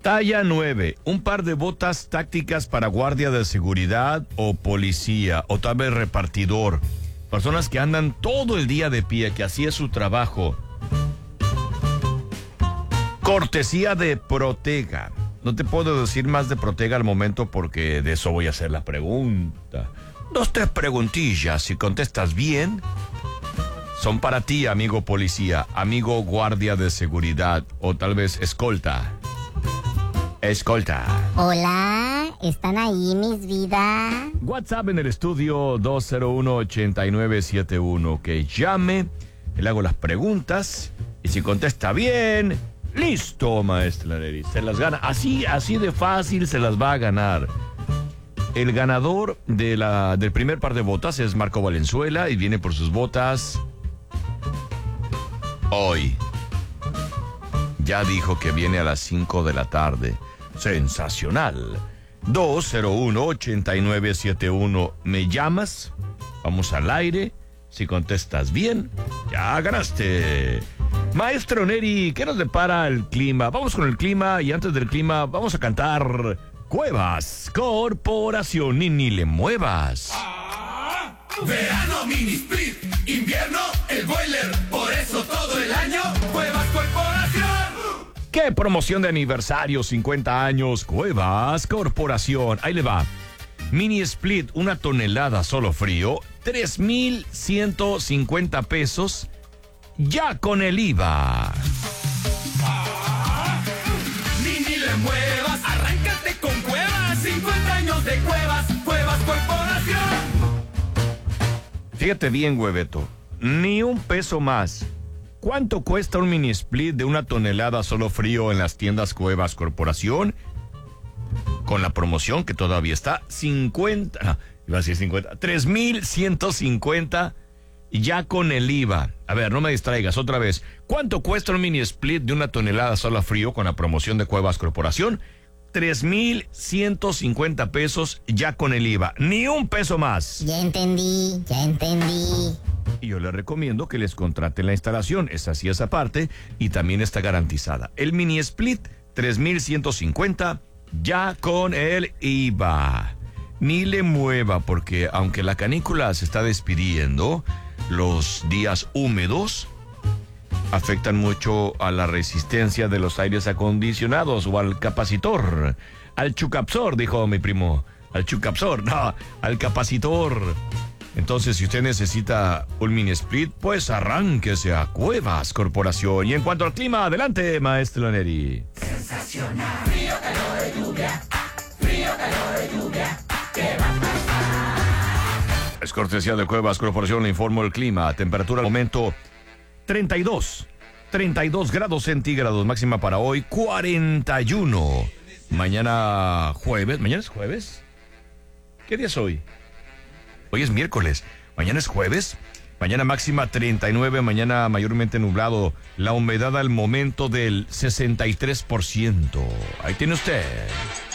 Talla 9, un par de botas tácticas para guardia de seguridad o policía o tal vez repartidor. Personas que andan todo el día de pie, que así es su trabajo. Cortesía de Protega. No te puedo decir más de Protega al momento porque de eso voy a hacer la pregunta. 2, 3 preguntillas, si contestas bien, son para ti, amigo policía, amigo guardia de seguridad o tal vez escolta. Escolta. Hola, ¿están ahí mis vidas? WhatsApp en el estudio 201-8971. Que llame, le hago las preguntas y si contesta bien, listo, maestra Neri. Se las gana. Así de fácil se las va a ganar. El ganador del primer par de botas es Marco Valenzuela y viene por sus botas hoy. Ya dijo que viene a las 5 de la tarde. Sensacional. 201-8971. ¿Me llamas? Vamos al aire. Si contestas bien, ya ganaste. Maestro Neri, ¿qué nos depara el clima? Vamos con el clima y antes del clima vamos a cantar Cuevas Corporación. Ni le muevas. Verano mini split, invierno el boiler, por eso todo el año Cuevas Corporación. ¿Qué promoción de aniversario? 50 años, Cuevas Corporación. Ahí le va. Mini split, 1 tonelada solo frío, 3,150 pesos, ya con el IVA. Ni le muevas, arráncate con Cuevas, 50 años de Cuevas, Cuevas Corporación. Fíjate bien, hueveto, ni un peso más. ¿Cuánto cuesta un mini split de 1 tonelada solo frío en las tiendas Cuevas Corporación? Con la promoción que todavía está, 3,150, ya con el IVA. A ver, no me distraigas, otra vez. ¿Cuánto cuesta un mini split de 1 tonelada solo frío con la promoción de Cuevas Corporación? 3,150 pesos, ya con el IVA. Ni un peso más. Ya entendí. Y yo les recomiendo que les contraten la instalación. Esa sí es aparte y también está garantizada. El mini split, 3,150, ya con el IVA. Ni le mueva porque aunque la canícula se está despidiendo, los días húmedos afectan mucho a la resistencia de los aires acondicionados o al capacitor. Al chucapsor, dijo mi primo. Al chucapsor, no, al capacitor. Entonces, si usted necesita un mini split, pues arránquese a Cuevas Corporación. Y en cuanto al clima, adelante, maestro Neri. Sensacional. Frío, calor de lluvia. Frío, calor de lluvia. ¿Qué va a pasar? Es cortesía de Cuevas Corporación, le informo el clima. Temperatura al momento 32 grados centígrados. Máxima para hoy 41. Mañana jueves. ¿Mañana es jueves? ¿Qué día es hoy? Hoy es miércoles, mañana es jueves, mañana máxima 39, mañana mayormente nublado, la humedad al momento del 63%. Ahí tiene usted.